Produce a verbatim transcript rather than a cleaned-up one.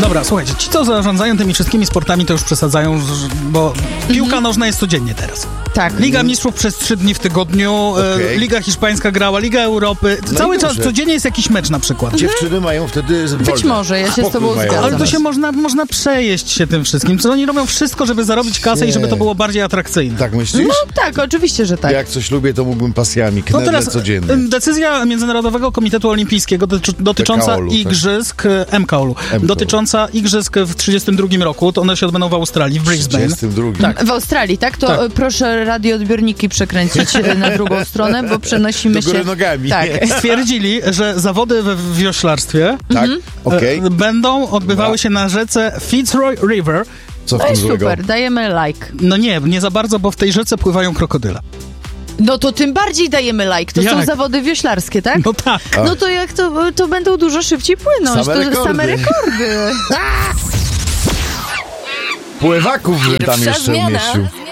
Dobra, słuchajcie, ci, co zarządzają tymi wszystkimi sportami, to już przesadzają, bo piłka mhm. nożna jest codziennie teraz. Tak. Liga Mistrzów przez trzy dni w tygodniu, okay. e, Liga Hiszpańska grała, Liga Europy. No cały czas, codziennie jest jakiś mecz na przykład. Dziewczyny mają wtedy wolne. Być może, ja się z tobą zgadzam. Ale to się można, można przejeść się tym wszystkim. Co oni robią wszystko, żeby zarobić kasę Nie. i żeby to było bardziej atrakcyjne. Tak myślisz? No tak, oczywiście, że tak. Jak coś lubię, to mógłbym pasjami knedle no teraz codziennie. Decyzja Międzynarodowego Komitetu Olimpijskiego doty- dotycząca P K O L-u, igrzysk, tak? M K O L-u, dotycząca igrzysk w trzydziestym drugim roku, to one się odbędą w Australii, w Brisbane. trzydziestym drugim Tak. W Australii, tak? To tak. proszę radioodbiorniki przekręcić na drugą stronę, bo przenosimy Do góry się... nogami. Tak. Stwierdzili, że zawody we wioślarstwie tak? okay. e, będą odbywały no. się na rzece Fitzroy River. Co w no tym i złego? Super, dajemy like. No nie, nie za bardzo, bo w tej rzece pływają krokodyle. No to tym bardziej dajemy like. To jak? są zawody wioślarskie, tak? No tak. No to jak to, to będą dużo szybciej płynąć. Same to rekordy. Same rekordy. Pływaków tam jeszcze umieścił.